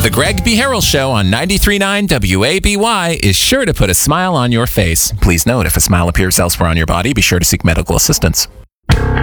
The Greg B. Harrell Show on 93.9 WABY is sure to put a smile on your face. Please note, if a smile appears elsewhere on your body, be sure to seek medical assistance.